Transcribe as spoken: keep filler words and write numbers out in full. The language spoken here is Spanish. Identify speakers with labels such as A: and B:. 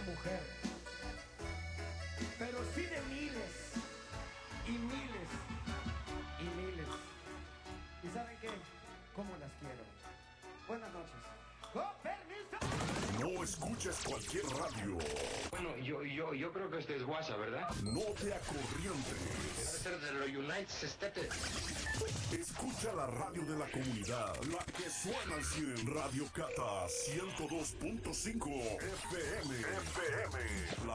A: mujer, pero sí de miles y miles y miles. ¿Y saben qué? ¿Cómo las quiero? Buenas noches. ¡Con permiso!
B: No escuches cualquier radio.
C: Bueno, yo, yo, yo creo que este es WhatsApp, ¿verdad?
B: No te
C: Debe
B: acorrientes.
C: ser de los United States.
B: Escucha la radio de la comunidad, la que suena al cien. Radio Cata ciento dos punto cinco F M. F M. La